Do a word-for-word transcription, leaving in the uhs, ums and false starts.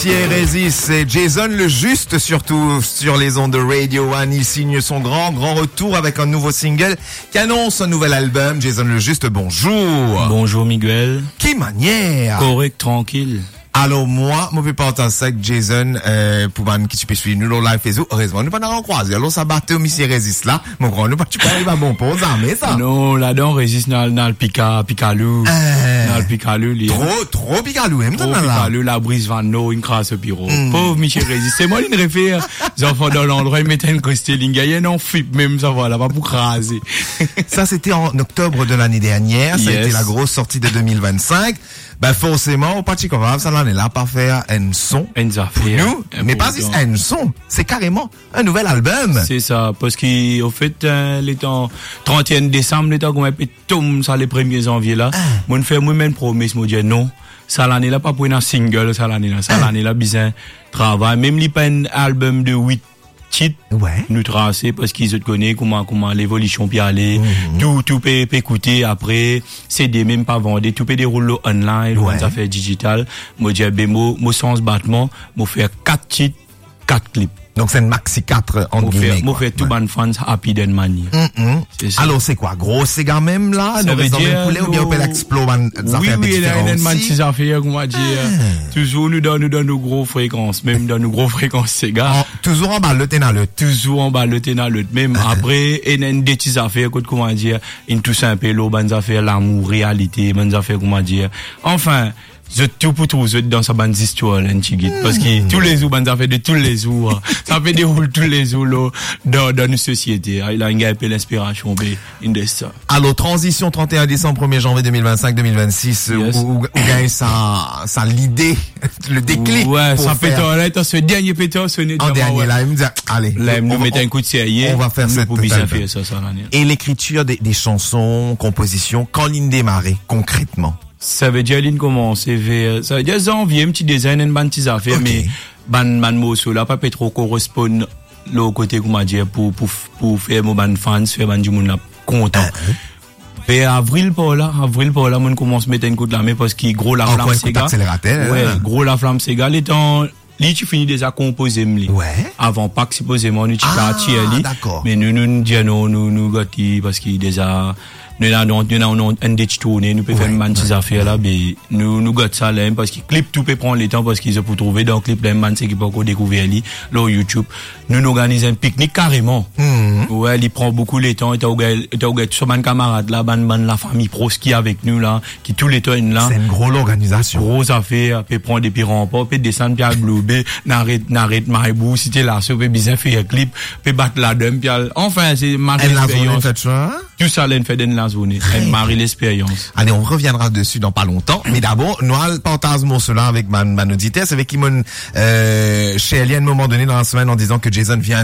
Résiste, c'est Jason le Juste, surtout sur les ondes de Radio One. Il signe son grand, grand retour avec un nouveau single qui annonce un nouvel album. Jason le Juste, bonjour. Bonjour Miguel. Quelle manière. Correct, tranquille. Alors moi, moi peux pas entendre ça avec Jason, euh, pour man qui tu peux suivre nous dans live Facebook. Heureusement, nous pas dans croiser. Alors ça battait au monsieur Résiste là. Mon grand, nous pas tu pas arriver à bon pour ça, mais ça. Non, là-dedans Résiste dans dans le pica, picalou. Euh, dans le picalou, li. Trop, trop picalou, même Trop là. picalou, la brise van no, une crasse au piro. Mm. Pauvre Michel Résiste. C'est moi qui ne réfère. Les enfants dans l'endroit, ils mettaient une costelling. Il y a un flip même, ça va, là, pas pour craser. Ça, c'était en octobre de l'année dernière. Ça a Yes. été la grosse sortie de deux mille vingt-cinq. Ben, forcément, au Pachi Corral, ça l'en est là, pas faire un son. Une Pour affaire. nous, Un mais beau pas juste temps. un son. C'est carrément un nouvel album. C'est ça, parce qu'au fait, euh, les temps, trente et un décembre, les temps qu'on a fait tout ça les premiers janvier là, moi, je fais moi-même promesse, moi, dire non, ça l'année là, pas pour un single, ça l'année là, ça l'année là, bien, travail, même li pas un album de huit titres, Ouais. nous tracer, parce qu'ils se connaissent comment, comment l'évolution peut aller, Mhm. tout, tout peut, peut écouter après, C D même pas vendre, tout peut dérouler online, Ouais. ça fait digital, moi, dire, ben, moi, moi, sans battement, moi, faire quatre titres, quatre clips. Donc, c'est une maxi quatre en Moi guillemets. fait, moi quoi. fait tout Ouais. ban fans happy den mani. Mhm. C'est ça. Alors, c'est quoi? Gros Sega même, là? Ça Nous veut restons dire, même poulet, ou bien on peut nous- l'explorer, man, des Oui, affaires oui, il y a différentes une man aussi? petite affaire, qu'on va dire. Toujours nous dans, nous dans nos gros fréquences, même dans nos gros fréquences, ces gars. En- toujours en bas, le ténat, le Toujours en bas, le ténant, le même. Après, il y a une des petites affaires, que, comment dire, une tout simple, l'eau, bonnes affaires, l'amour, réalité, bonnes affaires, comment dire. Enfin, je tout pour tout, je dans sa bande histoire, là, Nchigit. Parce que tous les jours, bonnes affaires de tous les jours, ça fait dérouler tous les jours, là, dans, dans une société. Il a un gars un peu l'inspiration, ben, une de ça. Alors, transition trente et un décembre, premier janvier deux mille vingt-cinq deux mille vingt-six, Yes. où, où, où gagne sa, sa l'idée, le déclic. Ouais, pour ça faire- pétard, là, attends, ce dernier pétard, ce n'est En dernier, là, il me dit, allez. Là, il on nous va- mettait un coup de sérieux. on va faire nous cette pour bien album. faire ça, ça, l'année. Et l'écriture des, des chansons, compositions, quand l'île démarrait, concrètement. Ça veut dire, l'île commence, vers, ça veut dire, janvier, un petit design, une bonne petite affaire, Ok. mais, ban, ban, morceau, là, pas peut trop correspondre, là, au côté, comment dire, pour, pour, pour faire mon ban fans, faire ban du monde, là, content. Vers avril, par là, avril, par là, on commence à mettre un coup de la main parce qu'il gros la Encore flamme, un coup c'est gars. d'accélérateur, Ouais, hein. gros la flamme, c'est gars, les temps, Li, tu finis déjà composer, m'li. Ouais. Avant Pâques, supposément, nous, tu Ah, partis, li. d'accord. Mais nous, nous, nous, disons, nous, nous, nous, gâtis, parce qu'il déjà, nous, avons, nous, avons un des tournées, nous, pouvons faire une manne ces affaires là, mais, nous, nous, gâtons ça, là, parce qu'il clip, tout peut prendre le temps, parce qu'ils ont pour trouver dans le clip, là, man, c'est qui peut encore découvrir, li, là, YouTube. Nous, nous organisons un pique-nique carrément. Mhm. Ouais, il prend beaucoup le temps, et t'as oublié, t'as oublié, tout mon camarade, là, ban, ban, la famille pro, qui est avec nous, là, qui tous les temps, là. C'est une grosse organisation. Grosse affaire, peut prendre des pirons pas, peut descendre, puis à glober, n'arrête, n'arrête, maïbou, si t'es là, ça peut bien faire un clip, peut battre la dame, puis à- enfin, c'est ma Elle l'a expérience. fait ça, hein? Tout ça, là, une fait dans la zone. Elle marie l'expérience. Allez, on reviendra dessus dans pas longtemps. Mais d'abord, nous allons partager mon cela avec ma, ma auditeur. C'est avec qui mon, euh, chez Eliane, à un moment donné dans la semaine en disant que Jason vient